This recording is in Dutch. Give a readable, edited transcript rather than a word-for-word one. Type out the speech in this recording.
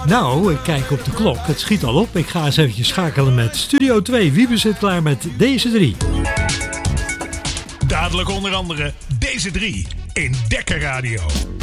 Nou, ik kijk op de klok. Het schiet al op. Ik ga eens eventjes schakelen met Studio 2. Wiebe zit klaar met deze 3. Dadelijk onder andere deze 3 in Dekker Radio.